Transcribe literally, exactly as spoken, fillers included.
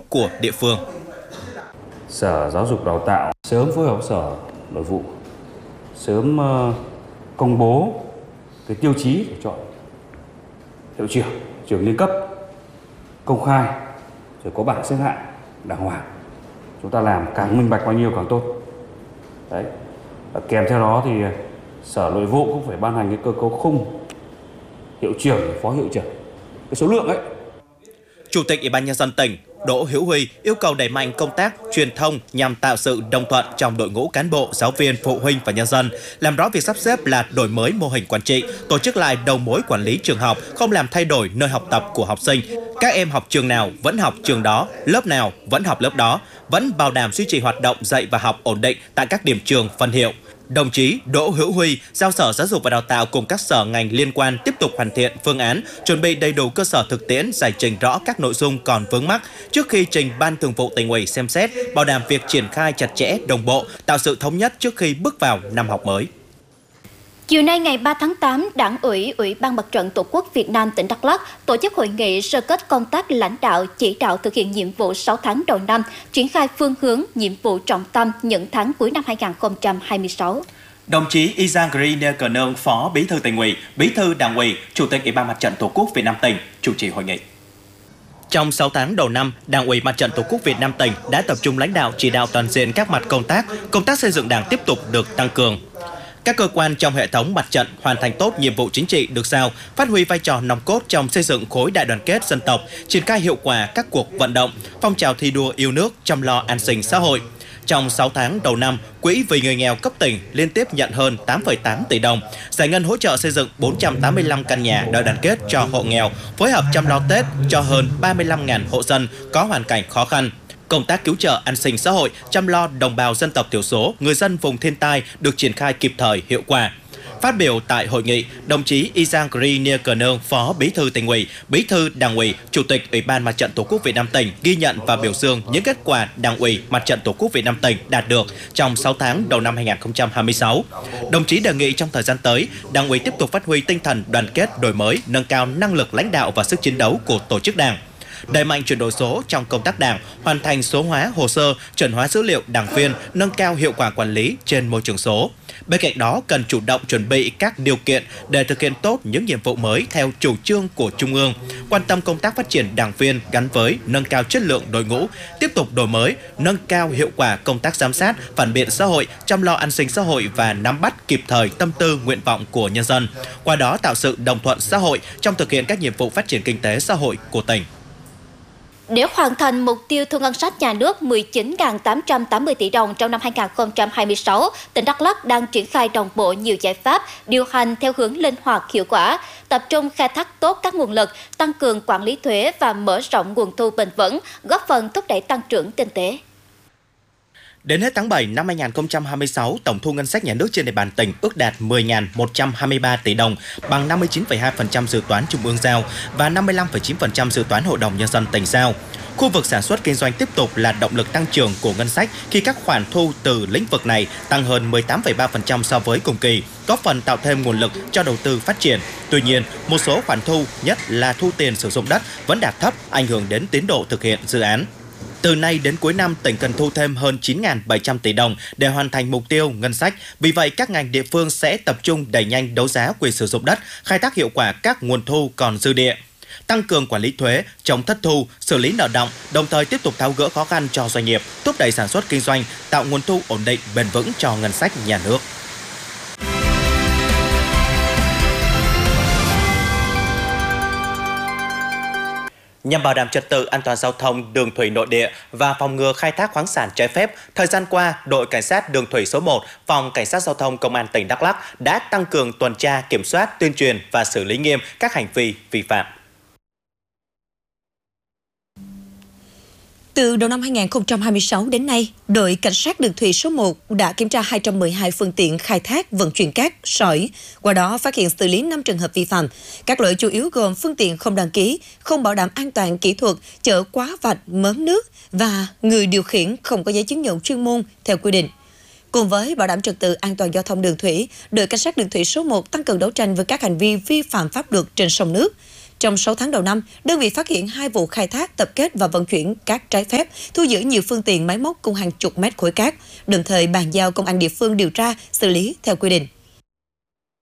của địa phương. Sở Giáo dục Đào tạo sớm phối hợp với Sở Nội vụ, sớm công bố cái tiêu chí để chọn hiệu trưởng, trường liên cấp công khai, rồi có bảng xếp hạng đàng hoàng. Chúng ta làm càng minh bạch bao nhiêu càng tốt. Đấy. Và kèm theo đó thì Sở Nội vụ cũng phải ban hành cái cơ cấu khung hiệu trưởng, phó hiệu trưởng, cái số lượng ấy. Chủ tịch Ủy ban Nhân dân tỉnh Đỗ Hữu Huy yêu cầu đẩy mạnh công tác truyền thông nhằm tạo sự đồng thuận trong đội ngũ cán bộ, giáo viên, phụ huynh và nhân dân, làm rõ việc sắp xếp là đổi mới mô hình quản trị, tổ chức lại đầu mối quản lý trường học, không làm thay đổi nơi học tập của học sinh. Các em học trường nào vẫn học trường đó, lớp nào vẫn học lớp đó, vẫn bảo đảm duy trì hoạt động dạy và học ổn định tại các điểm trường phân hiệu. Đồng chí Đỗ Hữu Huy giao Sở Giáo dục và Đào tạo cùng các sở ngành liên quan tiếp tục hoàn thiện phương án, chuẩn bị đầy đủ cơ sở thực tiễn, giải trình rõ các nội dung còn vướng mắc trước khi trình Ban Thường vụ Tỉnh ủy xem xét, bảo đảm việc triển khai chặt chẽ, đồng bộ, tạo sự thống nhất trước khi bước vào năm học mới. Chiều nay ngày ba tháng tám, Đảng ủy, Ủy ban Mặt trận Tổ quốc Việt Nam tỉnh Đắk Lắk tổ chức hội nghị sơ kết công tác lãnh đạo, chỉ đạo thực hiện nhiệm vụ sáu tháng đầu năm, triển khai phương hướng, nhiệm vụ trọng tâm những tháng cuối năm hai nghìn không trăm hai mươi sáu. Đồng chí Isangri Nê-Cờ-Nương, Phó Bí thư Tỉnh ủy, Bí thư Đảng ủy, Chủ tịch Ủy ban Mặt trận Tổ quốc Việt Nam tỉnh chủ trì hội nghị. Trong sáu tháng đầu năm, Đảng ủy Mặt trận Tổ quốc Việt Nam tỉnh đã tập trung lãnh đạo chỉ đạo toàn diện các mặt công tác, công tác xây dựng Đảng tiếp tục được tăng cường. Các cơ quan trong hệ thống mặt trận hoàn thành tốt nhiệm vụ chính trị được giao, phát huy vai trò nòng cốt trong xây dựng khối đại đoàn kết dân tộc, triển khai hiệu quả các cuộc vận động, phong trào thi đua yêu nước, chăm lo an sinh xã hội. Trong sáu tháng đầu năm, Quỹ vì người nghèo cấp tỉnh liên tiếp nhận hơn tám phẩy tám tỷ đồng, giải ngân hỗ trợ xây dựng bốn trăm tám mươi lăm căn nhà đại đoàn kết cho hộ nghèo, phối hợp chăm lo Tết cho hơn ba mươi lăm nghìn hộ dân có hoàn cảnh khó khăn. Công tác cứu trợ an sinh xã hội, chăm lo đồng bào dân tộc thiểu số, người dân vùng thiên tai được triển khai kịp thời, hiệu quả. Phát biểu tại hội nghị, đồng chí Isangri Nê-Cờ-Nương, Phó Bí thư Tỉnh ủy, Bí thư Đảng ủy, Chủ tịch Ủy ban Mặt trận Tổ quốc Việt Nam tỉnh ghi nhận và biểu dương những kết quả Đảng ủy Mặt trận Tổ quốc Việt Nam tỉnh đạt được trong sáu tháng đầu năm hai nghìn không trăm hai mươi sáu. Đồng chí đề nghị trong thời gian tới, Đảng ủy tiếp tục phát huy tinh thần đoàn kết, đổi mới, nâng cao năng lực lãnh đạo và sức chiến đấu của tổ chức Đảng. Đẩy mạnh chuyển đổi số trong công tác Đảng, hoàn thành số hóa hồ sơ, chuẩn hóa dữ liệu đảng viên, nâng cao hiệu quả quản lý trên môi trường số. Bên cạnh đó, cần chủ động chuẩn bị các điều kiện để thực hiện tốt những nhiệm vụ mới theo chủ trương của Trung ương, quan tâm công tác phát triển đảng viên gắn với nâng cao chất lượng đội ngũ, tiếp tục đổi mới, nâng cao hiệu quả công tác giám sát, phản biện xã hội, chăm lo an sinh xã hội và nắm bắt kịp thời tâm tư, nguyện vọng của nhân dân. Qua đó tạo sự đồng thuận xã hội trong thực hiện các nhiệm vụ phát triển kinh tế xã hội của tỉnh. Để hoàn thành mục tiêu thu ngân sách nhà nước mười chín nghìn tám trăm tám mươi tỷ đồng trong năm hai nghìn không trăm hai mươi sáu, tỉnh Đắk Lắk đang triển khai đồng bộ nhiều giải pháp, điều hành theo hướng linh hoạt hiệu quả, tập trung khai thác tốt các nguồn lực, tăng cường quản lý thuế và mở rộng nguồn thu bền vững, góp phần thúc đẩy tăng trưởng kinh tế. Đến hết tháng bảy năm hai nghìn không trăm hai mươi sáu, tổng thu ngân sách nhà nước trên địa bàn tỉnh ước đạt mười nghìn một trăm hai mươi ba tỷ đồng, bằng năm mươi chín phẩy hai phần trăm dự toán Trung ương giao và năm mươi lăm phẩy chín phần trăm dự toán Hội đồng Nhân dân tỉnh giao. Khu vực sản xuất kinh doanh tiếp tục là động lực tăng trưởng của ngân sách khi các khoản thu từ lĩnh vực này tăng hơn mười tám phẩy ba phần trăm so với cùng kỳ, góp phần tạo thêm nguồn lực cho đầu tư phát triển. Tuy nhiên, một số khoản thu, nhất là thu tiền sử dụng đất, vẫn đạt thấp, ảnh hưởng đến tiến độ thực hiện dự án. Từ nay đến cuối năm, tỉnh cần thu thêm hơn chín nghìn bảy trăm tỷ đồng để hoàn thành mục tiêu ngân sách. Vì vậy, các ngành địa phương sẽ tập trung đẩy nhanh đấu giá quyền sử dụng đất, khai thác hiệu quả các nguồn thu còn dư địa, tăng cường quản lý thuế, chống thất thu, xử lý nợ động, đồng thời tiếp tục tháo gỡ khó khăn cho doanh nghiệp, thúc đẩy sản xuất kinh doanh, tạo nguồn thu ổn định, bền vững cho ngân sách nhà nước. Nhằm bảo đảm trật tự an toàn giao thông đường thủy nội địa và phòng ngừa khai thác khoáng sản trái phép, thời gian qua, đội cảnh sát đường thủy số một, phòng cảnh sát giao thông công an tỉnh Đắk Lắk đã tăng cường tuần tra, kiểm soát, tuyên truyền và xử lý nghiêm các hành vi vi phạm. Từ đầu năm hai nghìn không trăm hai mươi sáu đến nay, đội cảnh sát đường thủy số một đã kiểm tra hai trăm mười hai phương tiện khai thác vận chuyển cát, sỏi, qua đó phát hiện xử lý năm trường hợp vi phạm. Các lỗi chủ yếu gồm phương tiện không đăng ký, không bảo đảm an toàn kỹ thuật, chở quá vạch, mớn nước và người điều khiển không có giấy chứng nhận chuyên môn theo quy định. Cùng với bảo đảm trật tự an toàn giao thông đường thủy, đội cảnh sát đường thủy số một tăng cường đấu tranh với các hành vi vi phạm pháp luật trên sông nước. Trong sáu tháng đầu năm, đơn vị phát hiện hai vụ khai thác, tập kết và vận chuyển cát trái phép, thu giữ nhiều phương tiện máy móc cùng hàng chục mét khối cát, đồng thời bàn giao công an địa phương điều tra, xử lý theo quy định.